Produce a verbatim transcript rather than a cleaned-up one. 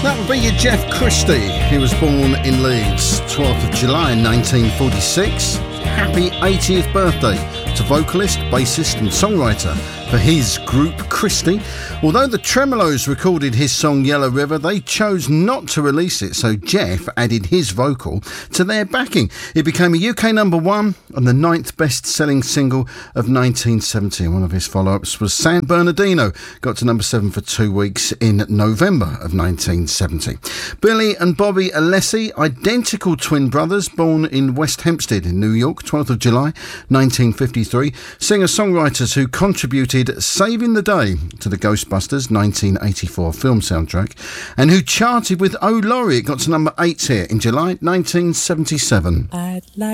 That would be your Jeff Christie. He was born in Leeds, twelfth of July nineteen forty-six. Happy eightieth birthday to vocalist, bassist and songwriter for his group Christie. Although the Tremeloes recorded his song Yellow River, they chose not to release it, so Jeff added his vocal to their backing. It became a U K number one and the ninth best-selling single of nineteen seventy. One of his follow-ups was San Bernardino, got to number seven for two weeks in November of nineteen seventy. Billy and Bobby Alessi, identical twin brothers, born in West Hempstead in New York, twelfth of July nineteen fifty-three, singer-songwriters who contributed Saving the Day to the Ghostbusters nineteen eighty-four film soundtrack and who charted with Oh Laurie. It got to number eight here in July nineteen seventy-seven. I'd like